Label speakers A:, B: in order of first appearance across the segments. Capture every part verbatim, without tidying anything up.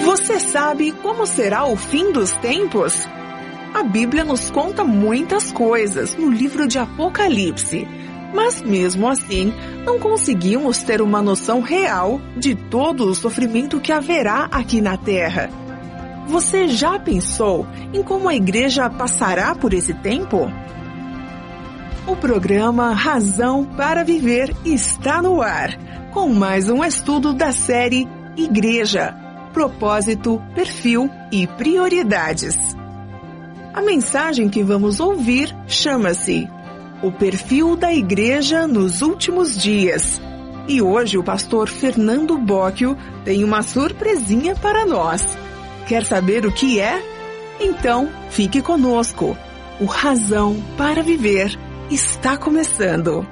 A: Você sabe como será o fim dos tempos? A Bíblia nos conta muitas coisas no livro de Apocalipse, mas mesmo assim, não conseguimos ter uma noção real de todo o sofrimento que haverá aqui na Terra. Você já pensou em como a igreja passará por esse tempo? O programa Razão para Viver está no ar, com mais um estudo da série Igreja, Propósito, Perfil e Prioridades. A mensagem que vamos ouvir chama-se O Perfil da Igreja nos Últimos Dias. E hoje o pastor Fernando Bocchio tem uma surpresinha para nós. Quer saber o que é? Então, fique conosco. O Razão para Viver está começando.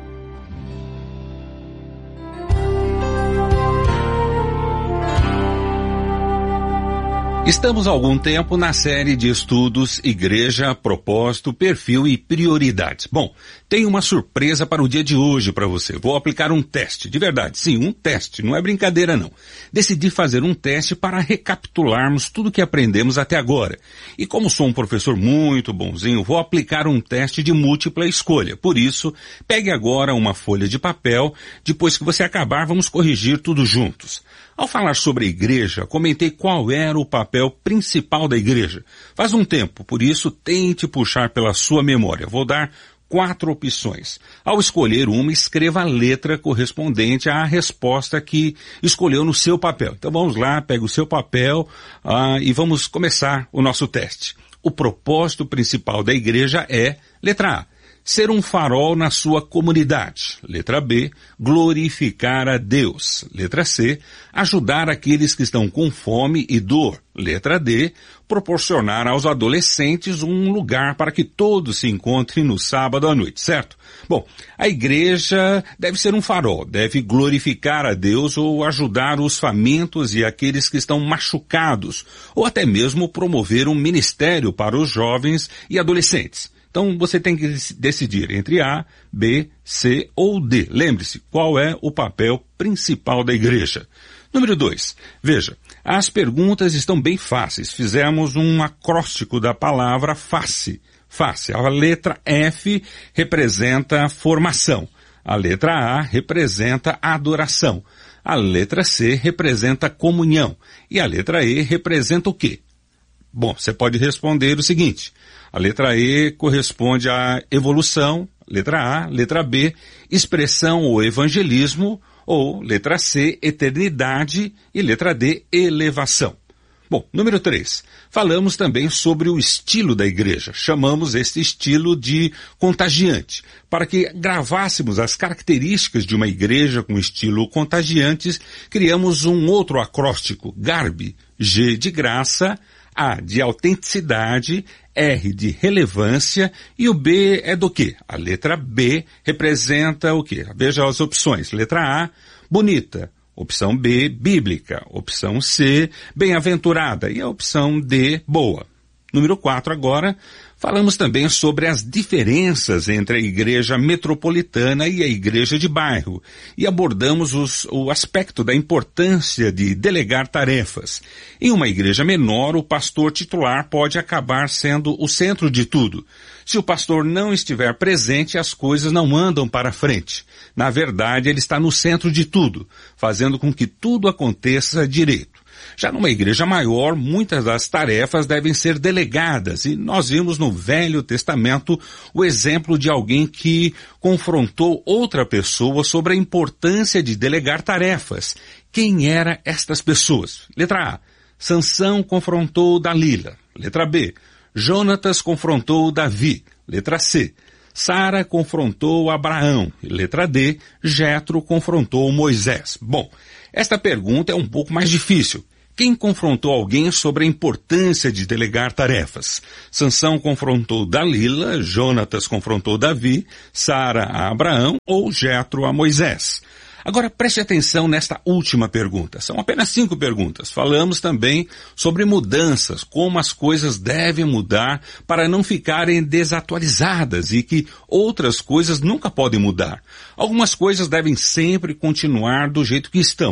B: Estamos há algum tempo na série de estudos Igreja, Propósito, Perfil e Prioridades. Bom, tenho uma surpresa para o dia de hoje para você. Vou aplicar um teste, de verdade, sim, um teste, não é brincadeira não. Decidi fazer um teste para recapitularmos tudo que aprendemos até agora. E como sou um professor muito bonzinho, vou aplicar um teste de múltipla escolha. Por isso, pegue agora uma folha de papel, depois que você acabar, vamos corrigir tudo juntos. Ao falar sobre a igreja, comentei qual era o papel principal da igreja. Faz um tempo, por isso tente puxar pela sua memória. Vou dar quatro opções. Ao escolher uma, escreva a letra correspondente à resposta que escolheu no seu papel. Então vamos lá, pega o seu papel ah, e vamos começar o nosso teste. O propósito principal da igreja é, letra A, ser um farol na sua comunidade. Letra B, glorificar a Deus. Letra C, ajudar aqueles que estão com fome e dor. Letra D, proporcionar aos adolescentes um lugar para que todos se encontrem no sábado à noite, certo? Bom, a igreja deve ser um farol, deve glorificar a Deus ou ajudar os famintos e aqueles que estão machucados, ou até mesmo promover um ministério para os jovens e adolescentes. Então você tem que decidir entre A, B, C ou D. Lembre-se, qual é o papel principal da igreja? Número dois. Veja, as perguntas estão bem fáceis. Fizemos um acróstico da palavra face. Face. A letra F representa formação. A letra A representa adoração. A letra C representa comunhão. E a letra E representa o quê? Bom, você pode responder o seguinte. A letra E corresponde à evolução, letra A, letra B, expressão ou evangelismo, ou letra C, eternidade, e letra D, elevação. Bom, número três. Falamos também sobre o estilo da igreja. Chamamos este estilo de contagiante. Para que gravássemos as características de uma igreja com estilo contagiante, criamos um outro acróstico, GARB, G de graça, A de autenticidade, R de relevância e o B é do quê? A letra B representa o quê? Veja as opções. Letra A, bonita. Opção B, bíblica. Opção C, bem-aventurada. E a opção D, boa. Número quatro agora, falamos também sobre as diferenças entre a igreja metropolitana e a igreja de bairro e abordamos os, o aspecto da importância de delegar tarefas. Em uma igreja menor, o pastor titular pode acabar sendo o centro de tudo. Se o pastor não estiver presente, as coisas não andam para frente. Na verdade, ele está no centro de tudo, fazendo com que tudo aconteça direito. Já numa igreja maior, muitas das tarefas devem ser delegadas, e nós vimos no Velho Testamento o exemplo de alguém que confrontou outra pessoa sobre a importância de delegar tarefas. Quem eram estas pessoas? Letra A, Sansão confrontou Dalila. Letra B, Jonatas confrontou Davi. Letra C, Sara confrontou Abraão. Letra D, Jetro confrontou Moisés. Bom, esta pergunta é um pouco mais difícil. Quem confrontou alguém sobre a importância de delegar tarefas? Sansão confrontou Dalila, Jonatas confrontou Davi, Sara a Abraão ou Jetro a Moisés? Agora preste atenção nesta última pergunta. São apenas cinco perguntas. Falamos também sobre mudanças, como as coisas devem mudar para não ficarem desatualizadas e que outras coisas nunca podem mudar. Algumas coisas devem sempre continuar do jeito que estão.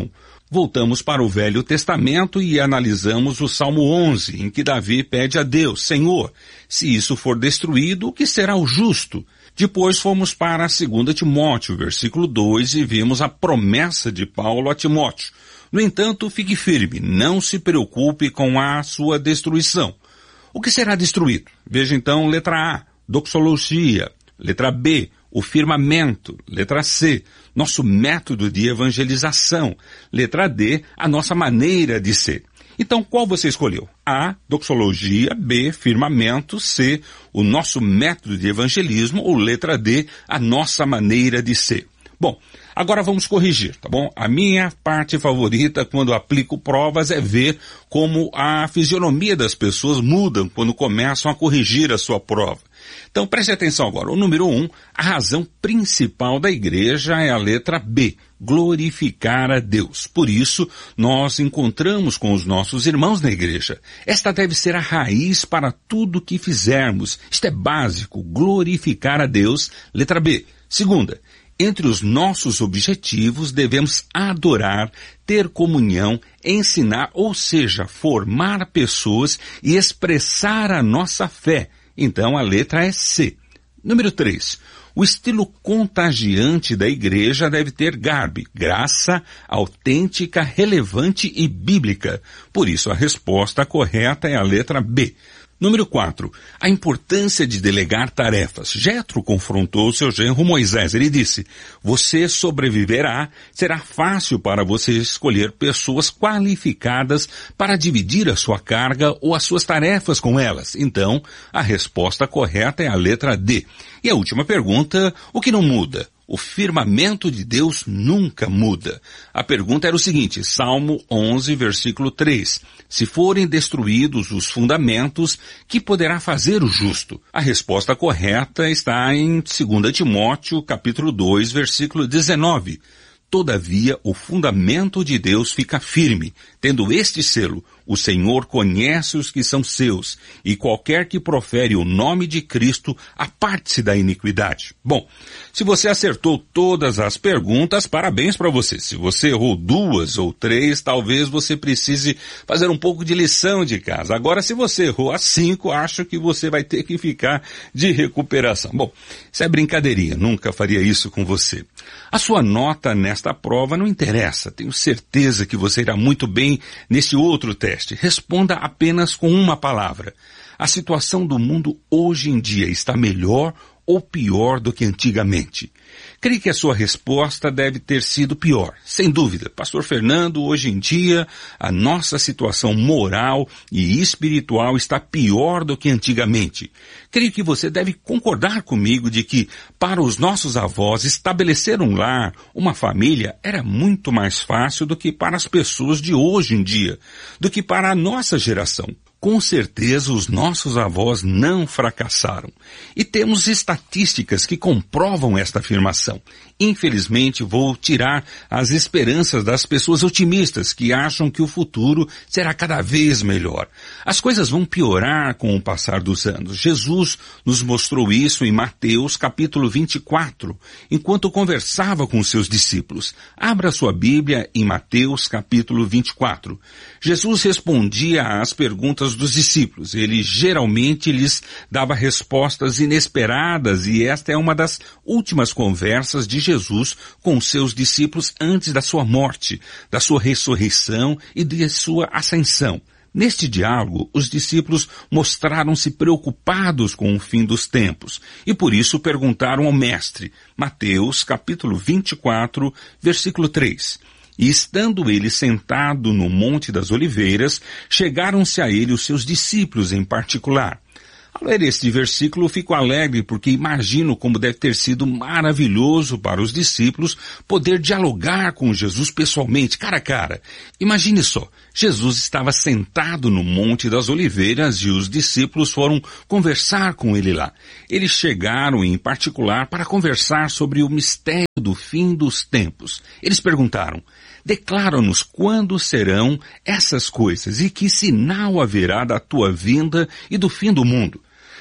B: Voltamos para o Velho Testamento e analisamos o Salmo onze, em que Davi pede a Deus: Senhor, se isso for destruído, o que será o justo? Depois fomos para dois Timóteo, versículo dois, e vimos a promessa de Paulo a Timóteo. No entanto, fique firme, não se preocupe com a sua destruição. O que será destruído? Veja então letra A, doxologia. Letra B, o firmamento. Letra C, nosso método de evangelização. Letra D, a nossa maneira de ser. Então, qual você escolheu? A, doxologia, B, firmamento, C, o nosso método de evangelismo, ou letra D, a nossa maneira de ser. Bom, agora vamos corrigir, tá bom? A minha parte favorita quando aplico provas é ver como a fisionomia das pessoas mudam quando começam a corrigir a sua prova. Então preste atenção agora. O número um, a razão principal da igreja é a letra B, glorificar a Deus. Por isso, nós encontramos com os nossos irmãos na igreja. Esta deve ser a raiz para tudo que fizermos. Isto é básico, glorificar a Deus. Letra B. Segunda, entre os nossos objetivos devemos adorar, ter comunhão, ensinar, ou seja, formar pessoas e expressar a nossa fé. Então a letra é C. Número três. O estilo contagiante da igreja deve ter garbe, graça, autêntica, relevante e bíblica. Por isso a resposta correta é a letra B. Número quatro. A importância de delegar tarefas. Jetro confrontou seu genro Moisés. Ele disse: você sobreviverá, será fácil para você escolher pessoas qualificadas para dividir a sua carga ou as suas tarefas com elas. Então, a resposta correta é a letra D. E a última pergunta, o que não muda? O firmamento de Deus nunca muda. A pergunta era o seguinte, Salmo onze, versículo três. Se forem destruídos os fundamentos, que poderá fazer o justo? A resposta correta está em dois Timóteo, capítulo dois, versículo dezenove. Todavia, o fundamento de Deus fica firme, tendo este selo: o Senhor conhece os que são seus, e qualquer que profere o nome de Cristo, aparte-se da iniquidade. Bom, se você acertou todas as perguntas, parabéns para você. Se você errou duas ou três, talvez você precise fazer um pouco de lição de casa. Agora, se você errou as cinco, acho que você vai ter que ficar de recuperação. Bom, isso é brincadeirinha, nunca faria isso com você. A sua nota nesta prova não interessa, tenho certeza que você irá muito bem nesse outro teste. Responda apenas com uma palavra. A situação do mundo hoje em dia está melhor ou pior do que antigamente? Creio que a sua resposta deve ter sido pior. Sem dúvida, Pastor Fernando, hoje em dia, a nossa situação moral e espiritual está pior do que antigamente. Creio que você deve concordar comigo de que, para os nossos avós, estabelecer um lar, uma família, era muito mais fácil do que para as pessoas de hoje em dia, do que para a nossa geração. Com certeza os nossos avós não fracassaram. E temos estatísticas que comprovam esta afirmação. Infelizmente vou tirar as esperanças das pessoas otimistas que acham que o futuro será cada vez melhor. As coisas vão piorar com o passar dos anos. Jesus nos mostrou isso em Mateus capítulo vinte e quatro, enquanto conversava com os seus discípulos. Abra sua Bíblia em Mateus capítulo vinte e quatro. Jesus respondia às perguntas dos discípulos. Ele geralmente lhes dava respostas inesperadas e esta é uma das últimas conversas de Jesus com seus discípulos antes da sua morte, da sua ressurreição e de sua ascensão. Neste diálogo, os discípulos mostraram-se preocupados com o fim dos tempos e por isso perguntaram ao mestre, Mateus capítulo vinte e quatro, versículo três. E estando ele sentado no Monte das Oliveiras, chegaram-se a ele os seus discípulos em particular. Ao ler este versículo, fico alegre porque imagino como deve ter sido maravilhoso para os discípulos poder dialogar com Jesus pessoalmente, cara a cara. Imagine só, Jesus estava sentado no Monte das Oliveiras e os discípulos foram conversar com ele lá. Eles chegaram em particular para conversar sobre o mistério do fim dos tempos. Eles perguntaram: declara-nos quando serão essas coisas e que sinal haverá da tua vinda e do fim do mundo.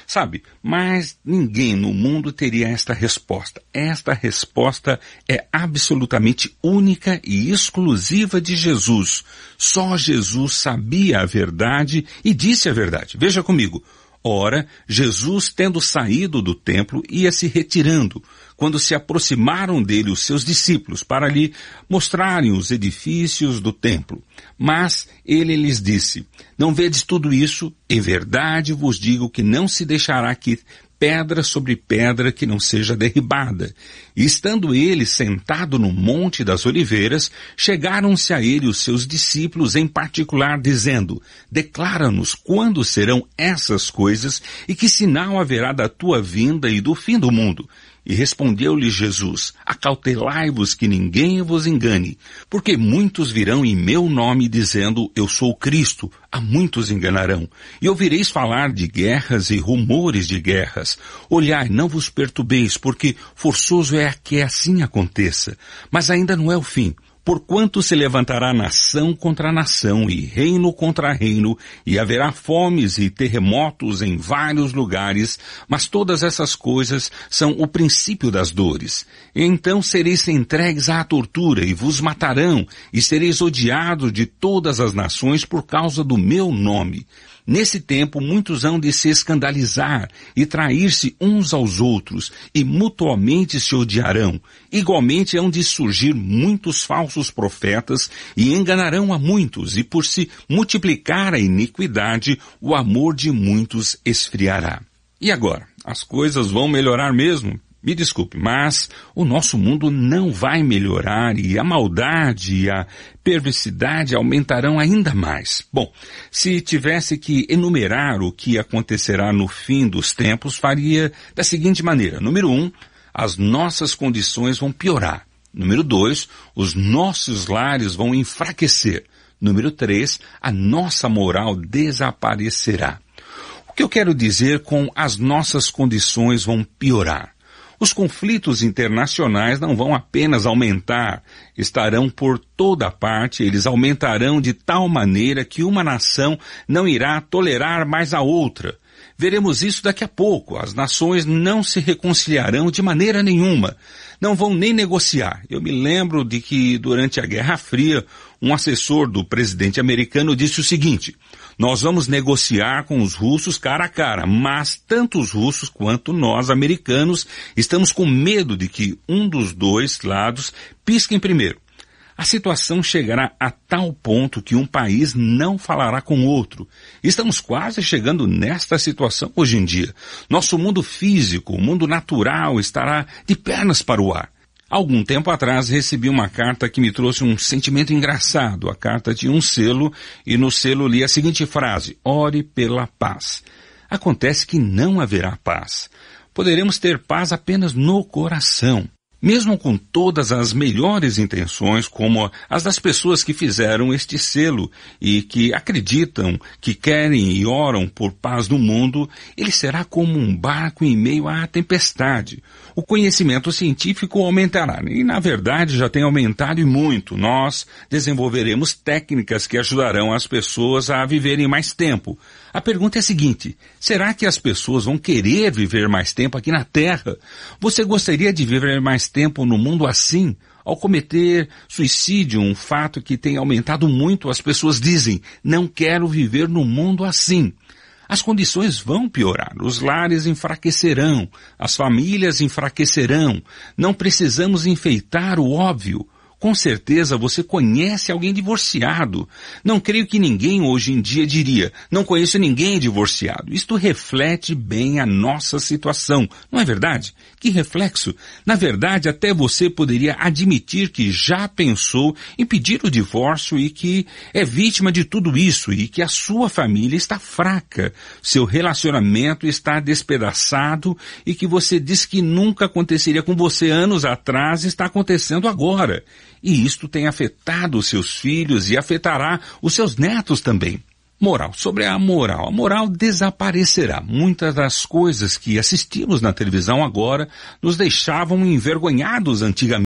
B: Sabe, mas ninguém no mundo teria esta resposta. Esta resposta é absolutamente única e exclusiva de Jesus. Só Jesus sabia a verdade e disse a verdade. Veja comigo. Ora, Jesus, tendo saído do templo, ia se retirando, quando se aproximaram dele os seus discípulos, para lhe mostrarem os edifícios do templo. Mas ele lhes disse, não vedes tudo isso? Em verdade vos digo que não se deixará aqui pedra sobre pedra que não seja derribada. E estando ele sentado no Monte das Oliveiras, chegaram-se a ele os seus discípulos em particular, dizendo, declara-nos quando serão essas coisas e que sinal haverá da tua vinda e do fim do mundo. E respondeu-lhe Jesus, acautelai-vos que ninguém vos engane, porque muitos virão em meu nome dizendo, eu sou o Cristo, a muitos enganarão. E ouvireis falar de guerras e rumores de guerras. Olhai, não vos perturbeis, porque forçoso é que assim aconteça. Mas ainda não é o fim. Porquanto se levantará nação contra nação e reino contra reino, e haverá fomes e terremotos em vários lugares, mas todas essas coisas são o princípio das dores. E então sereis entregues à tortura e vos matarão, e sereis odiados de todas as nações por causa do meu nome. Nesse tempo muitos hão de se escandalizar e trair-se uns aos outros e mutuamente se odiarão. Igualmente hão de surgir muitos falsos profetas e enganarão a muitos, e por se multiplicar a iniquidade, o amor de muitos esfriará. E agora, as coisas vão melhorar mesmo? Me desculpe, mas o nosso mundo não vai melhorar e a maldade e a perversidade aumentarão ainda mais. Bom, se tivesse que enumerar o que acontecerá no fim dos tempos, faria da seguinte maneira. Número um, as nossas condições vão piorar. Número dois, os nossos lares vão enfraquecer. Número três, a nossa moral desaparecerá. O que eu quero dizer com as nossas condições vão piorar? Os conflitos internacionais não vão apenas aumentar, estarão por toda parte, eles aumentarão de tal maneira que uma nação não irá tolerar mais a outra. Veremos isso daqui a pouco. As nações não se reconciliarão de maneira nenhuma. Não vão nem negociar. Eu me lembro de que durante a Guerra Fria, um assessor do presidente americano disse o seguinte, nós vamos negociar com os russos cara a cara, mas tanto os russos quanto nós, americanos, estamos com medo de que um dos dois lados pisquem primeiro. A situação chegará a tal ponto que um país não falará com o outro. Estamos quase chegando nesta situação hoje em dia. Nosso mundo físico, o mundo natural, estará de pernas para o ar. Algum tempo atrás recebi uma carta que me trouxe um sentimento engraçado. A carta tinha um selo e no selo li a seguinte frase, ore pela paz. Acontece que não haverá paz. Poderemos ter paz apenas no coração. Mesmo com todas as melhores intenções, como as das pessoas que fizeram este selo e que acreditam, que querem e oram por paz no mundo, ele será como um barco em meio à tempestade. O conhecimento científico aumentará, e na verdade já tem aumentado e muito. Nós desenvolveremos técnicas que ajudarão as pessoas a viverem mais tempo. A pergunta é a seguinte, será que as pessoas vão querer viver mais tempo aqui na Terra? Você gostaria de viver mais tempo no mundo assim? Ao cometer suicídio, um fato que tem aumentado muito, as pessoas dizem, não quero viver no mundo assim. As condições vão piorar, os lares enfraquecerão, as famílias enfraquecerão, não precisamos enfeitar o óbvio. Com certeza você conhece alguém divorciado. Não creio que ninguém hoje em dia diria, não conheço ninguém divorciado. Isto reflete bem a nossa situação, não é verdade? Que reflexo! Na verdade, até você poderia admitir que já pensou em pedir o divórcio e que é vítima de tudo isso e que a sua família está fraca, seu relacionamento está despedaçado e que você diz que nunca aconteceria com você anos atrás e está acontecendo agora. E isto tem afetado os seus filhos e afetará os seus netos também. Moral. Sobre a moral. A moral desaparecerá. Muitas das coisas que assistimos na televisão agora nos deixavam envergonhados antigamente.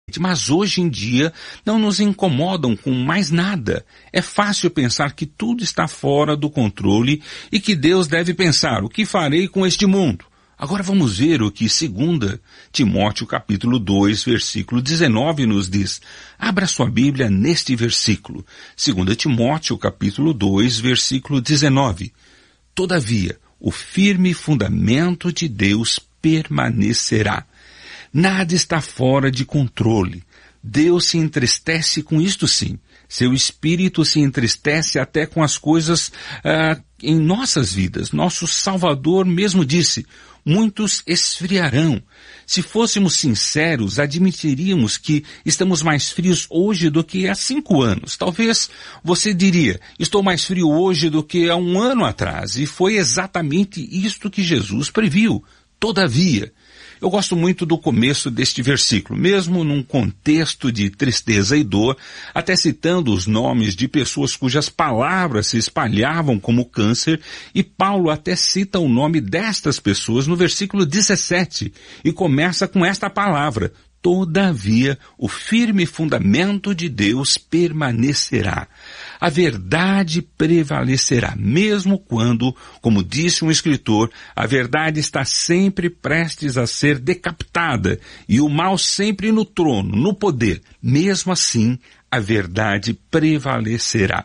B: Mas hoje em dia não nos incomodam com mais nada. É fácil pensar que tudo está fora do controle e que Deus deve pensar: o que farei com este mundo? Agora vamos ver o que Segunda Timóteo capítulo dois, versículo dezenove nos diz. Abra sua Bíblia neste versículo. Segunda Timóteo capítulo dois, versículo dezenove. Todavia, o firme fundamento de Deus permanecerá. Nada está fora de controle. Deus se entristece com isto sim. Seu espírito se entristece até com as coisas ah, em nossas vidas. Nosso Salvador mesmo disse: muitos esfriarão. Se fôssemos sinceros, admitiríamos que estamos mais frios hoje do que há cinco anos. Talvez você diria: estou mais frio hoje do que há um ano atrás. E foi exatamente isto que Jesus previu. Todavia, eu gosto muito do começo deste versículo, mesmo num contexto de tristeza e dor, até citando os nomes de pessoas cujas palavras se espalhavam como câncer, e Paulo até cita o nome destas pessoas no versículo dezessete, e começa com esta palavra: todavia, o firme fundamento de Deus permanecerá. A verdade prevalecerá, mesmo quando, como disse um escritor, a verdade está sempre prestes a ser decapitada e o mal sempre no trono, no poder. Mesmo assim, a verdade prevalecerá.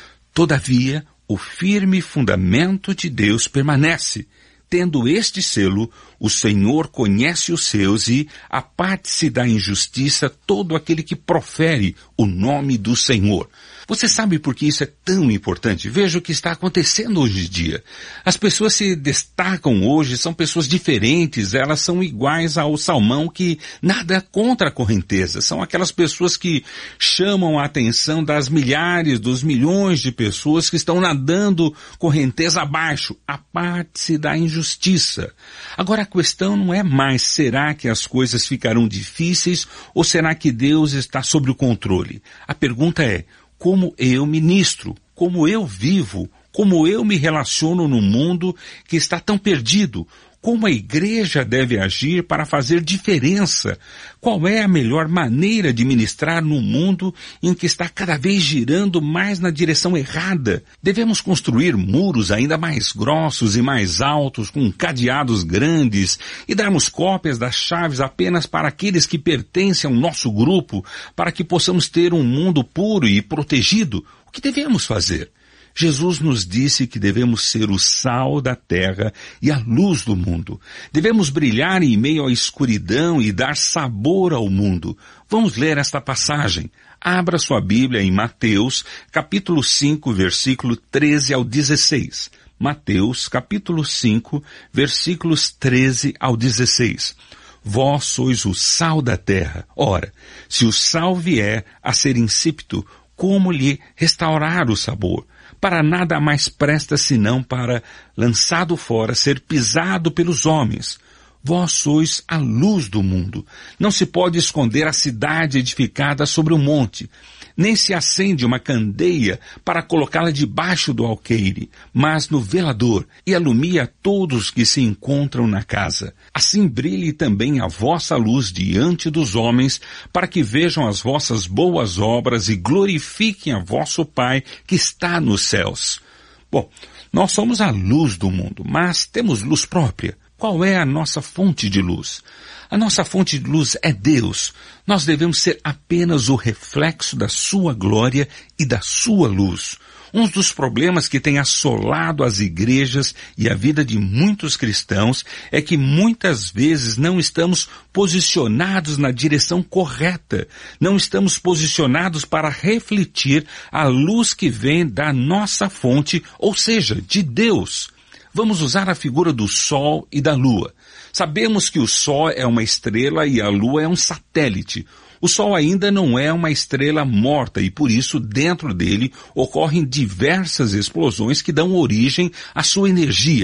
B: Todavia, o firme fundamento de Deus permanece. Tendo este selo, o Senhor conhece os seus e aparte-se da injustiça todo aquele que profere o nome do Senhor. Você sabe por que isso é tão importante? Veja o que está acontecendo hoje em dia. As pessoas se destacam hoje, são pessoas diferentes, elas são iguais ao salmão que nada contra a correnteza. São aquelas pessoas que chamam a atenção das milhares, dos milhões de pessoas que estão nadando correnteza abaixo. Aparte-se da injustiça. Agora a questão não é mais: será que as coisas ficarão difíceis ou será que Deus está sob o controle? A pergunta é: como eu ministro, como eu vivo, como eu me relaciono no mundo que está tão perdido, como a igreja deve agir para fazer diferença, qual é a melhor maneira de ministrar num mundo em que está cada vez girando mais na direção errada. Devemos construir muros ainda mais grossos e mais altos, com cadeados grandes, e darmos cópias das chaves apenas para aqueles que pertencem ao nosso grupo, para que possamos ter um mundo puro e protegido. O que devemos fazer? Jesus nos disse que devemos ser o sal da terra e a luz do mundo. Devemos brilhar em meio à escuridão e dar sabor ao mundo. Vamos ler esta passagem. Abra sua Bíblia em Mateus, capítulo cinco, versículo treze ao dezesseis. Mateus, capítulo cinco, versículos treze ao dezesseis. Vós sois o sal da terra. Ora, se o sal vier a ser insípido, como lhe restaurar o sabor? Para nada mais presta senão para, lançado fora, ser pisado pelos homens. Vós sois a luz do mundo. Não se pode esconder a cidade edificada sobre o monte, nem se acende uma candeia para colocá-la debaixo do alqueire, mas no velador, e alumia todos que se encontram na casa. Assim brilhe também a vossa luz diante dos homens, para que vejam as vossas boas obras e glorifiquem a vosso Pai que está nos céus. Bom, nós somos a luz do mundo, mas temos luz própria. Qual é a nossa fonte de luz? A nossa fonte de luz é Deus. Nós devemos ser apenas o reflexo da sua glória e da sua luz. Um dos problemas que tem assolado as igrejas e a vida de muitos cristãos é que muitas vezes não estamos posicionados na direção correta. Não estamos posicionados para refletir a luz que vem da nossa fonte, ou seja, de Deus. Vamos usar a figura do Sol e da Lua. Sabemos que o Sol é uma estrela e a Lua é um satélite. O Sol ainda não é uma estrela morta e por isso dentro dele ocorrem diversas explosões que dão origem à sua energia.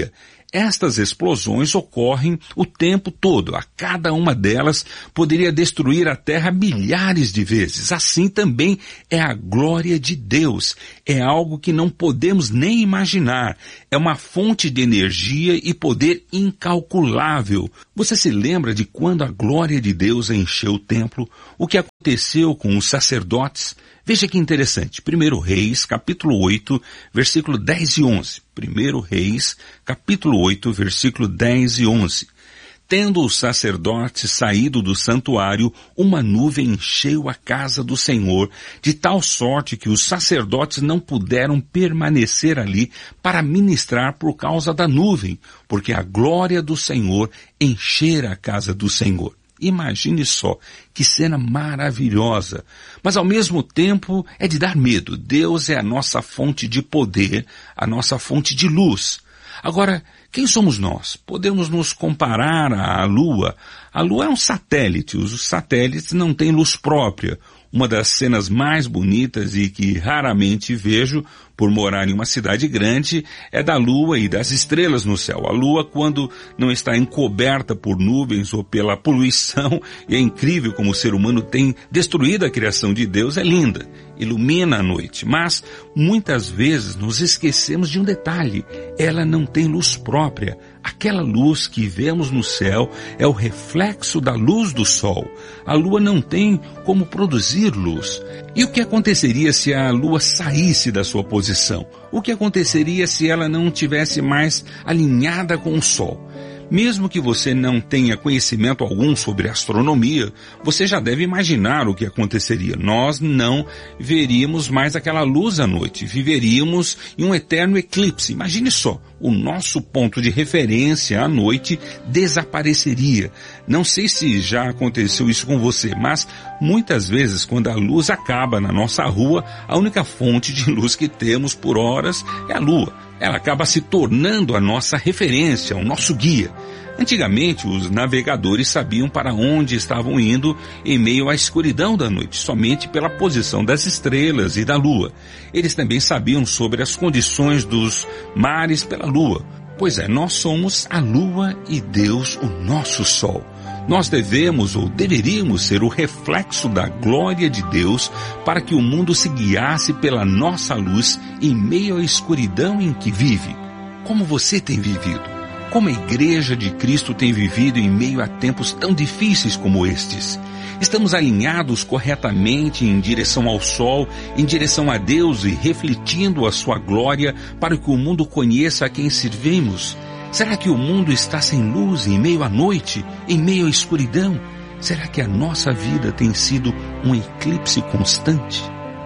B: Estas explosões ocorrem o tempo todo. A cada uma delas poderia destruir a terra milhares de vezes. Assim também é a glória de Deus. É algo que não podemos nem imaginar. É uma fonte de energia e poder incalculável. Você se lembra de quando a glória de Deus encheu o templo? O que aconteceu com os sacerdotes? Veja que interessante. primeiro Reis, capítulo oito, versículo dez e onze. primeiro Reis, capítulo oito, versículo dez e onze. Tendo os sacerdotes saído do santuário, uma nuvem encheu a casa do Senhor, de tal sorte que os sacerdotes não puderam permanecer ali para ministrar por causa da nuvem, porque a glória do Senhor enchera a casa do Senhor. Imagine só, que cena maravilhosa. Mas ao mesmo tempo é de dar medo. Deus é a nossa fonte de poder, a nossa fonte de luz. Agora, quem somos nós? Podemos nos comparar à Lua. A Lua é um satélite. Os satélites não têm luz própria. Uma das cenas mais bonitas e que raramente vejo por morar em uma cidade grande é da lua e das estrelas no céu. A lua, quando não está encoberta por nuvens ou pela poluição, e é incrível como o ser humano tem destruído a criação de Deus, é linda, ilumina a noite. Mas muitas vezes nos esquecemos de um detalhe: ela não tem luz própria. Aquela luz que vemos no céu é o reflexo da luz do sol. A lua não tem como produzir luz. E o que aconteceria se a lua saísse da sua posição? O que aconteceria se ela não tivesse mais alinhada com o sol? Mesmo que você não tenha conhecimento algum sobre astronomia, você já deve imaginar o que aconteceria. Nós não veríamos mais aquela luz à noite, viveríamos em um eterno eclipse. Imagine só, o nosso ponto de referência à noite desapareceria. Não sei se já aconteceu isso com você, mas muitas vezes quando a luz acaba na nossa rua, a única fonte de luz que temos por horas é a lua. Ela acaba se tornando a nossa referência, o nosso guia. Antigamente, os navegadores sabiam para onde estavam indo em meio à escuridão da noite, somente pela posição das estrelas e da lua. Eles também sabiam sobre as condições dos mares pela lua. Pois é, nós somos a lua e Deus o nosso sol. Nós devemos ou deveríamos ser o reflexo da glória de Deus para que o mundo se guiasse pela nossa luz em meio à escuridão em que vive. Como você tem vivido? Como a Igreja de Cristo tem vivido em meio a tempos tão difíceis como estes? Estamos alinhados corretamente em direção ao sol, em direção a Deus e refletindo a sua glória para que o mundo conheça a quem servimos? Será que o mundo está sem luz em meio à noite, em meio à escuridão? Será que a nossa vida tem sido um eclipse constante?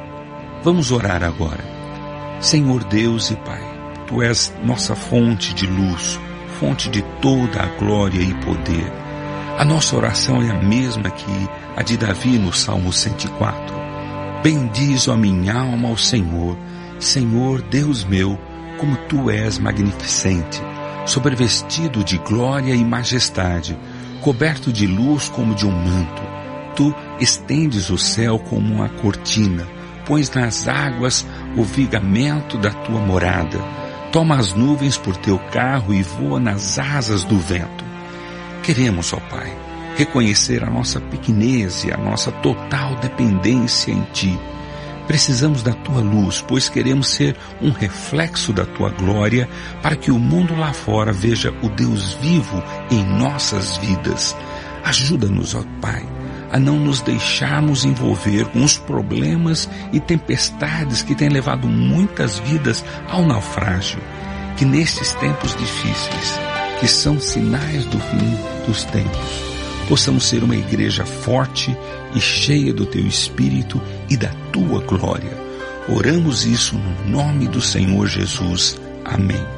B: Vamos orar agora. Senhor Deus e Pai, Tu és nossa fonte de luz, fonte de toda a glória e poder. A nossa oração é a mesma que a de Davi no Salmo cento e quatro. Bendize a minha alma ao Senhor, Senhor Deus meu, como Tu és magnificente, sobrevestido de glória e majestade, coberto de luz como de um manto. Tu estendes o céu como uma cortina, pões nas águas o vigamento da Tua morada. Toma as nuvens por Teu carro e voa nas asas do vento. Queremos, ó Pai, reconhecer a nossa pequenez e a nossa total dependência em Ti. Precisamos da Tua luz, pois queremos ser um reflexo da Tua glória para que o mundo lá fora veja o Deus vivo em nossas vidas. Ajuda-nos, ó Pai, a não nos deixarmos envolver com os problemas e tempestades que têm levado muitas vidas ao naufrágio. Que nestes tempos difíceis, que são sinais do fim dos tempos, possamos ser uma igreja forte e cheia do Teu Espírito e da Tua glória. Oramos isso no nome do Senhor Jesus. Amém.